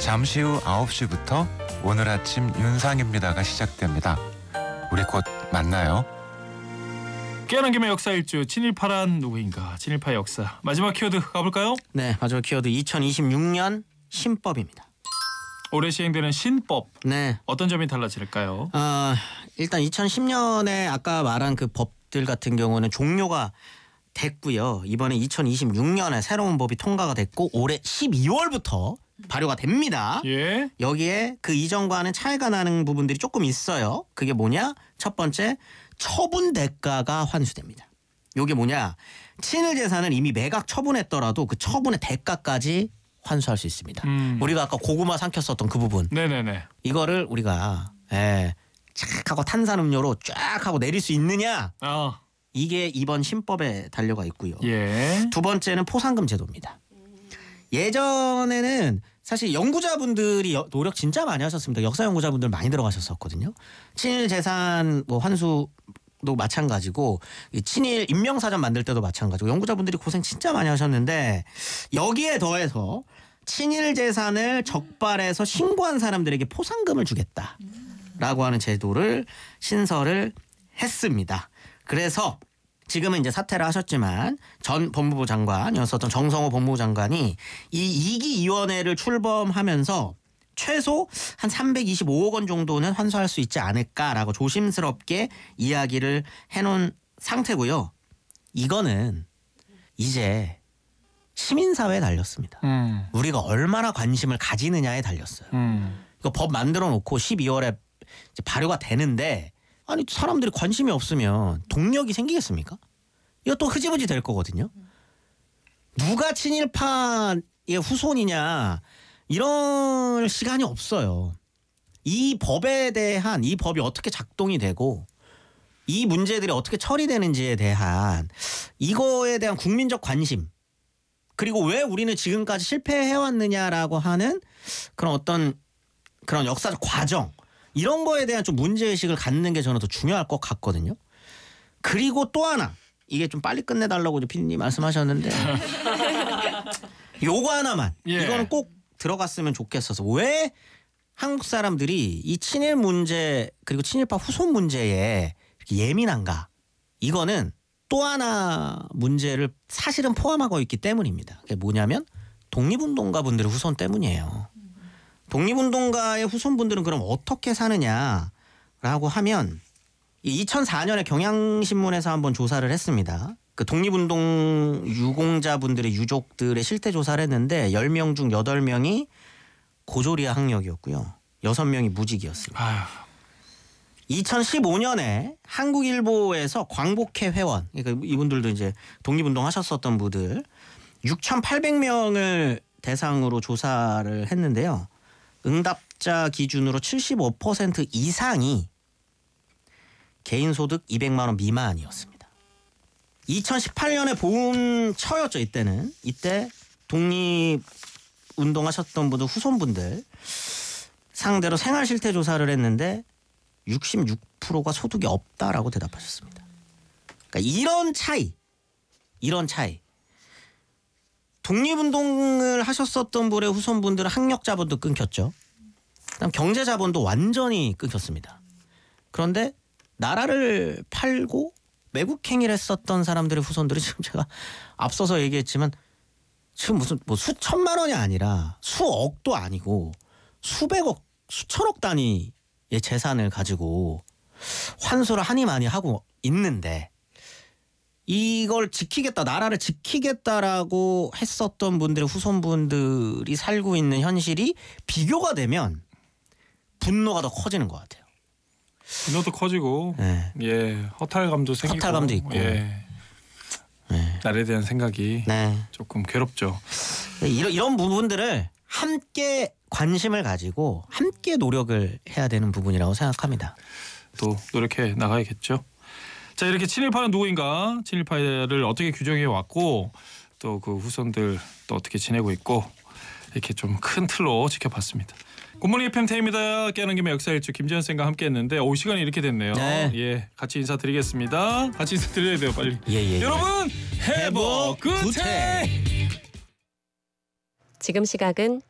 잠시 후 9시부터 오늘 아침 윤상입니다가 시작됩니다. 우리 곧 만나요. 깨어난 김의 역사 일주 친일파란 누구인가. 친일파의 역사 마지막 키워드 가볼까요? 네, 마지막 키워드 2026년 신법입니다. 올해 시행되는 신법. 네. 어떤 점이 달라질까요? 일단 2010년에 아까 말한 그 법들 같은 경우는 종료가 됐고요. 이번에 2026년에 새로운 법이 통과가 됐고 올해 12월부터 발효가 됩니다. 예. 여기에 그 이전과는 차이가 나는 부분들이 조금 있어요. 그게 뭐냐? 첫 번째, 처분 대가가 환수됩니다. 이게 뭐냐? 친일 재산을 이미 매각 처분했더라도 그 처분의 대가까지 환수할 수 있습니다. 우리가 아까 고구마 삼켰었던 그 부분. 네네네. 이거를 우리가 쫙 하고 탄산음료로 쫙 하고 내릴 수 있느냐? 이게 이번 신법에 달려가 있고요. 예. 두 번째는 포상금 제도입니다. 예전에는 사실 연구자분들이 노력 진짜 많이 하셨습니다. 역사 연구자분들 많이 들어가셨었거든요. 친일 재산 환수도 마찬가지고 친일 인명사전 만들 때도 마찬가지고 연구자분들이 고생 진짜 많이 하셨는데 여기에 더해서 친일 재산을 적발해서 신고한 사람들에게 포상금을 주겠다라고 하는 제도를 신설을 했습니다. 그래서 지금은 이제 사퇴를 하셨지만 전 법무부 장관이었었던 정성호 법무부 장관이 이 2기 위원회를 출범하면서 최소 한 325억 원 정도는 환수할 수 있지 않을까라고 조심스럽게 이야기를 해놓은 상태고요. 이거는 이제 시민사회에 달렸습니다. 우리가 얼마나 관심을 가지느냐에 달렸어요. 이거 법 만들어 놓고 12월에 이제 발효가 되는데 아니 사람들이 관심이 없으면 동력이 생기겠습니까? 이것도 흐지부지 될 거거든요. 누가 친일파의 후손이냐 이런 시간이 없어요. 이 법에 대한 이 법이 어떻게 작동이 되고 이 문제들이 어떻게 처리되는지에 대한 이거에 대한 국민적 관심 그리고 왜 우리는 지금까지 실패해왔느냐라고 하는 그런 어떤 그런 역사적 과정 이런 거에 대한 좀 문제의식을 갖는 게 저는 더 중요할 것 같거든요. 그리고 또 하나 이게 좀 빨리 끝내달라고 피디님 말씀하셨는데 요거 하나만 이거는 꼭 들어갔으면 좋겠어서 왜 한국 사람들이 이 친일 문제 그리고 친일파 후손 문제에 이렇게 예민한가 이거는 또 하나 문제를 사실은 포함하고 있기 때문입니다. 그게 뭐냐면 독립운동가 분들의 후손 때문이에요. 독립운동가의 후손분들은 그럼 어떻게 사느냐라고 하면 2004년에 경향신문에서 한번 조사를 했습니다. 그 독립운동 유공자분들의 유족들의 실태 조사를 했는데 10명 중 8명이 고졸이하 학력이었고요. 6명이 무직이었습니다. 2015년에 한국일보에서 광복회 회원, 그러니까 이분들도 이제 독립운동 하셨었던 분들 6,800명을 대상으로 조사를 했는데요. 응답자 기준으로 75% 이상이 개인소득 200만 원 미만이었습니다. 2018년에 봄 처였죠. 이때 독립운동하셨던 분들 후손분들 상대로 생활실태 조사를 했는데 66%가 소득이 없다라고 대답하셨습니다. 그러니까 이런 차이. 독립운동을 하셨었던 분의 후손분들은 학력자본도 끊겼죠. 그다음 경제자본도 완전히 끊겼습니다. 그런데 나라를 팔고 매국행위를 했었던 사람들의 후손들이 지금 제가 앞서서 얘기했지만 지금 무슨 수천만 원이 아니라 수억도 아니고 수백억, 수천억 단위의 재산을 가지고 환수를 하니 많이 하고 있는데 이걸 지키겠다, 나라를 지키겠다라고 했었던 분들의 후손분들이 살고 있는 현실이 비교가 되면 분노가 더 커지는 것 같아요. 분노도 커지고, 허탈감도 생기고, 허탈감도 있고, 나라에 대한 생각이 조금 괴롭죠. 이런 부분들을 함께 관심을 가지고 함께 노력을 해야 되는 부분이라고 생각합니다. 또 노력해 나가야겠죠. 자, 이렇게 친일파는 누구인가, 친일파를 어떻게 규정해 왔고 또 그 후손들 또 어떻게 지내고 있고 이렇게 좀 큰 틀로 지켜봤습니다. 굿모닝 FM 태입니다. 깨어난 김의 역사 일주 김지현 쌤과 함께했는데 시간이 이렇게 됐네요. 같이 인사드리겠습니다. 같이 인사드려야 돼요, 빨리. 여러분, Have a good day. 지금 시각은